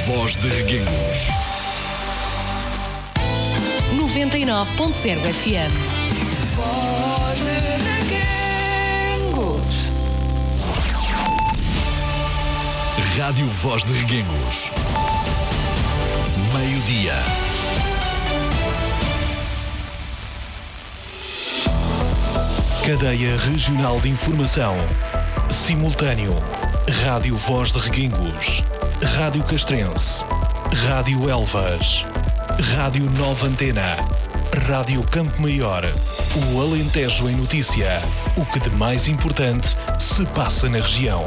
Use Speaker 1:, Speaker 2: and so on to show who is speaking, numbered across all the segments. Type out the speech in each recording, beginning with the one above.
Speaker 1: Voz de Reguengos
Speaker 2: 99.0 FM.
Speaker 3: Voz de Reguengos.
Speaker 1: Rádio Voz de Reguengos. Meio-dia.
Speaker 4: Cadeia Regional de Informação. Simultâneo. Rádio Voz de Reguengos. Rádio Castrense. Rádio Elvas. Rádio Nova Antena. Rádio Campo Maior. O Alentejo em notícia. O que de mais importante se passa na região.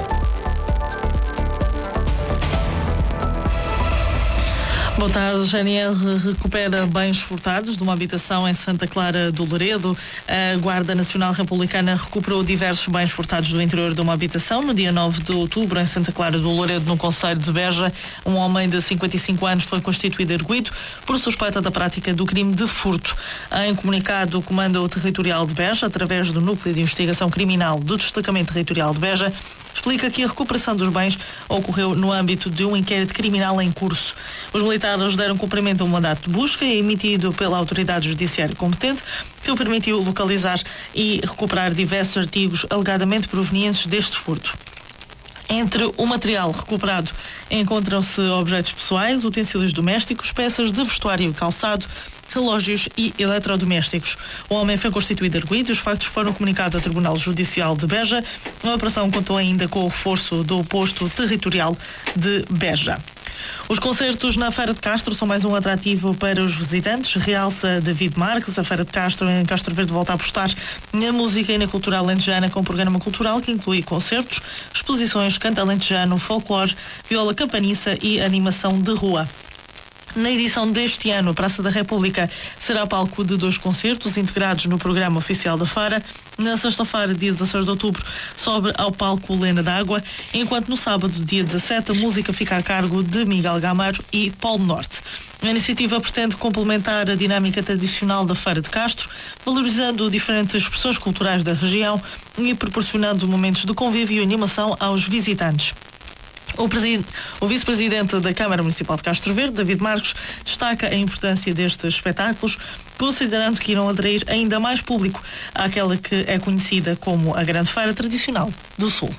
Speaker 5: Boa tarde. GNR recupera bens furtados de uma habitação em Santa Clara do Loredo. A Guarda Nacional Republicana recuperou diversos bens furtados do interior de uma habitação no dia 9 de outubro em Santa Clara do Loredo, no concelho de Beja. Um homem de 55 anos foi constituído arguido por suspeita da prática do crime de furto. Em comunicado, o Comando Territorial de Beja, através do Núcleo de Investigação Criminal do Destacamento Territorial de Beja, explica que a recuperação dos bens ocorreu no âmbito de um inquérito criminal em curso. Os militares deram cumprimento a um mandato de busca emitido pela autoridade judiciária competente, que o permitiu localizar e recuperar diversos artigos alegadamente provenientes deste furto. Entre o material recuperado encontram-se objetos pessoais, utensílios domésticos, peças de vestuário e calçado, relógios e eletrodomésticos. O homem foi constituído arguido e os factos foram comunicados ao Tribunal Judicial de Beja. A operação contou ainda com o reforço do posto territorial de Beja. Os concertos na Feira de Castro são mais um atrativo para os visitantes, realça David Marques. A Feira de Castro, em Castro Verde, volta a apostar na música e na cultura alentejana com um programa cultural que inclui concertos, exposições, canto alentejano, folclore, viola campaniça e animação de rua. Na edição deste ano, a Praça da República será palco de 2 concertos integrados no programa oficial da feira. Na sexta-feira, dia 16 de outubro, sobe ao palco Lena d'Água, enquanto no sábado, dia 17, a música fica a cargo de Miguel Gameiro e Polo Norte. A iniciativa pretende complementar a dinâmica tradicional da Feira de Castro, valorizando diferentes expressões culturais da região e proporcionando momentos de convívio e animação aos visitantes. O vice-presidente da Câmara Municipal de Castro Verde, David Marques, destaca a importância destes espetáculos, considerando que irão atrair ainda mais público àquela que é conhecida como a Grande Feira Tradicional do Sul.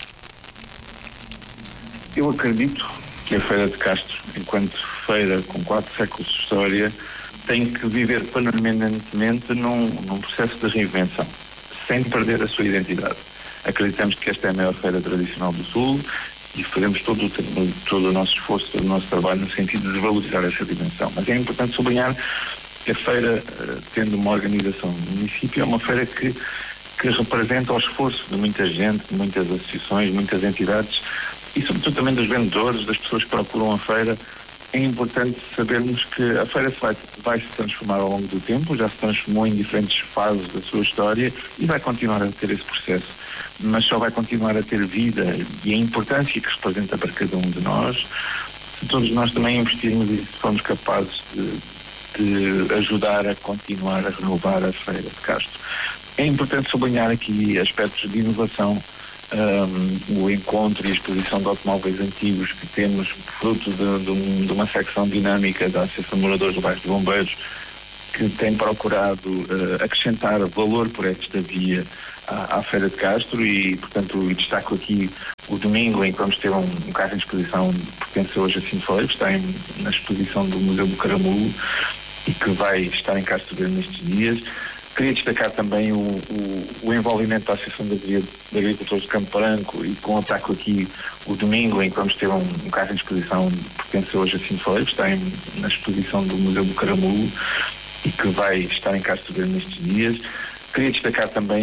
Speaker 6: Eu acredito que a Feira de Castro, enquanto feira com 4 séculos de história, tem que viver permanentemente num processo de reinvenção, sem perder a sua identidade. Acreditamos que esta é a maior feira tradicional do Sul e faremos todo o nosso esforço, todo o nosso trabalho no sentido de valorizar essa dimensão. Mas é importante sublinhar que a feira, tendo uma organização no município, é uma feira que representa o esforço de muita gente, de muitas associações, muitas entidades e sobretudo também dos vendedores, das pessoas que procuram a feira. É importante sabermos que a feira vai se transformar ao longo do tempo, já se transformou em diferentes fases da sua história e vai continuar a ter esse processo, mas só vai continuar a ter vida e a importância que representa para cada um de nós, se todos nós também investirmos e se formos capazes de ajudar a continuar a renovar a Feira de Castro. É importante sublinhar aqui aspectos de inovação, o encontro e a exposição de automóveis antigos que temos, fruto de uma secção dinâmica da Associação de Moradores do Bairro de Bombeiros, que tem procurado acrescentar valor por esta via à Feira de Castro e, portanto, destaco aqui o domingo em que vamos ter um carro em exposição que pertence hoje a Sinfoleiro, que está na exposição do Museu do Caramulo e que vai estar em Castro Verde nestes dias. Queria destacar também o envolvimento da Associação de Agricultores de Campo Branco e com ataque aqui o domingo em que vamos ter um carro em exposição que pertence hoje a Sinfoleiro, que está na exposição do Museu do Caramulo e que vai estar em Castro Verde nestes dias. Queria destacar também